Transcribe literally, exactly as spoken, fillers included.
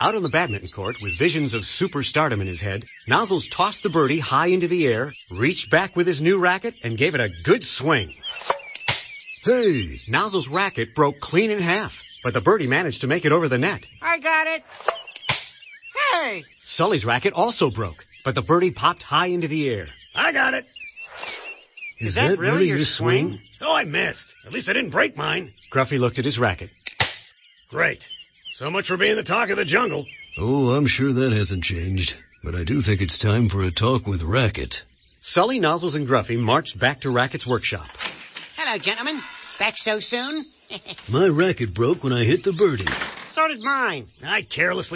Out on the badminton court, with visions of superstardom in his head, Nozzles tossed the birdie high into the air, reached back with his new racket, and gave it a good swing. Hey! Nozzles' racket broke clean in half, but the birdie managed to make it over the net. I got it. Hey! Sully's racket also broke, but the birdie popped high into the air. I got it. Is, Is that, that really your swing? swing? So I missed. At least I didn't break mine. Gruffy looked at his racket. Great. So much for being the talk of the jungle. Oh, I'm sure that hasn't changed. But I do think it's time for a talk with Racket. Sully, Nozzles, and Gruffy marched back to Racket's workshop. Hello, gentlemen. Back so soon? My racket broke when I hit the birdie. So did mine. I carelessly